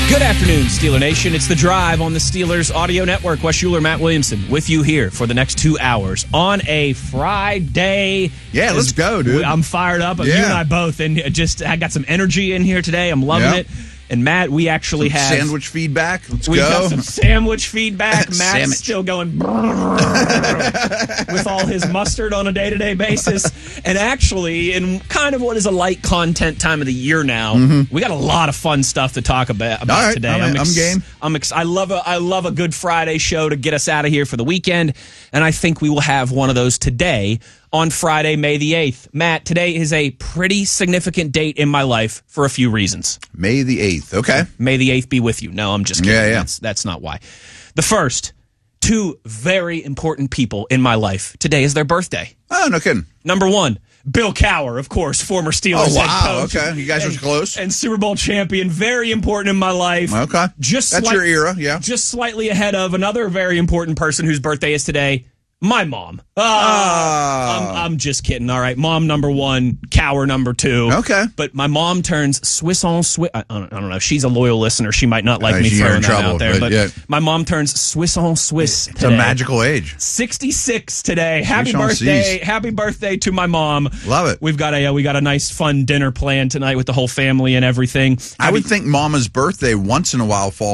Good afternoon, Steeler Nation. It's The Drive on the Steelers Audio Network. Wes Schuler, Matt Williamson with you here for the next 2 hours on a Friday. Yeah, let's go, dude. I'm fired up. You and I both. And I got some energy in here today. I'm loving it. And Matt, we actually have sandwich feedback. Let's we go. got some sandwich feedback. Matt's still going with all his mustard on a day-to-day basis. And actually, in kind of what is a light content time of the year now, we got a lot of fun stuff to talk about right, today. I'm game. I love a good Friday show to get us out of here for the weekend, and I think we will have one of those today on Friday, May the 8th. Matt, today is a pretty significant date in my life for a few reasons. May the 8th. Okay. May the 8th be with you. No, I'm just kidding. Yeah. That's not why. The first, two very important people in my life. Today is their birthday. Oh, no kidding. Number one, Bill Cowher, of course, former Steelers head coach. Okay. You guys are close. And Super Bowl champion. Very important in my life. Okay. That's your era, yeah. Just slightly ahead of another very important person whose birthday is today. My mom. I'm just kidding. All right. Mom number one, Cowher number two. Okay. But my mom turns Swiss on Swiss. I don't know. She's a loyal listener. She might not like me throwing that out there. But my mom turns Swiss on Swiss. It's a magical age. 66 today. Happy birthday. Happy birthday to my mom. Love it. We've got a nice fun dinner planned tonight with the whole family and everything. I would think Mama's birthday once in a while falls